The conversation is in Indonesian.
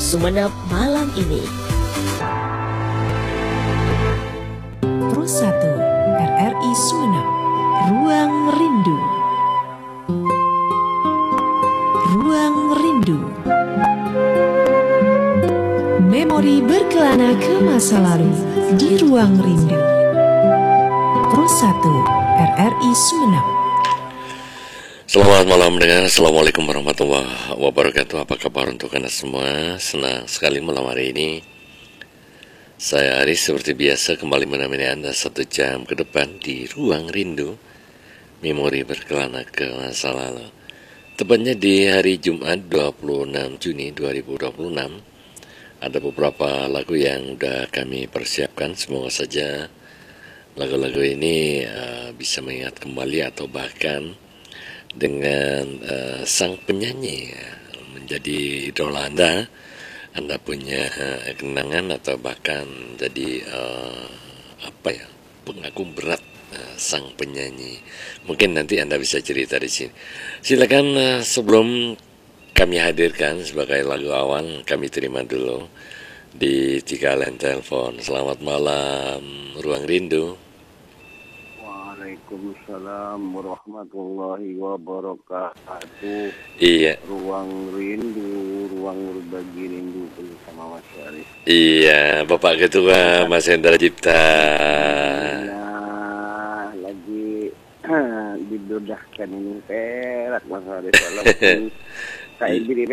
Sumeneb malam ini. Pro 1 RRI Sumeneb, Ruang Rindu. Ruang Rindu. Memori berkelana ke masa lalu di Ruang Rindu. Pro 1 RRI Sumeneb. Selamat malam pendengar, Assalamualaikum warahmatullahi wabarakatuh. Apa kabar untuk Anda semua? Senang sekali malam hari ini saya Aris seperti biasa kembali menemani Anda 1 jam ke depan di Ruang Rindu, memori berkelana ke masa lalu. Tepatnya di hari Jumat 26 Juni 2026. Ada beberapa lagu yang sudah kami persiapkan. Semoga saja lagu-lagu ini bisa mengingat kembali atau bahkan dengan sang penyanyi menjadi idola Anda. Anda punya kenangan atau bahkan jadi pengagum berat sang penyanyi. Mungkin nanti Anda bisa cerita di sini. Silakan sebelum kami hadirkan sebagai lagu awal, kami terima dulu di 3 line telepon. Selamat malam Ruang Rindu. Waalaikumsalam warahmatullahi wabarakatuh. Iya. Ruang Rindu, ruang berbagi rindu bersama Mas Aris. Iya, Bapak Ketua Mas Hendra Cipta. Nah, lagi didudahkan ini perak Mas Aris. Walaupun saya diri